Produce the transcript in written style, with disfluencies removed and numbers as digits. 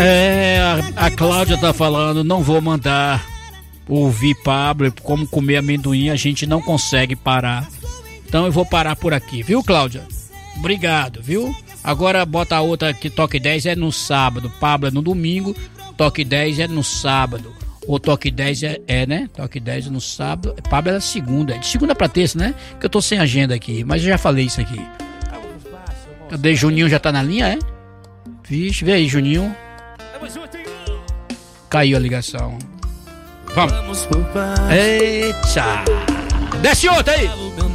A Cláudia tá falando, não vou mandar ouvir Pablo, como comer amendoim, a gente não consegue parar. Então eu vou parar por aqui, viu, Cláudia? Obrigado, viu? Agora bota a outra que Toque 10 é no sábado, Pablo é no domingo, Toque 10 é no sábado. Ou Toque 10 né? Toque 10 no sábado. Pablo é na segunda. É de segunda pra terça, né? Que eu tô sem agenda aqui. Mas eu já falei isso aqui. Cadê? Juninho já tá na linha, é? Vixe, vê aí, Juninho. Caiu a ligação. Vamos. Eita. Desce outra aí.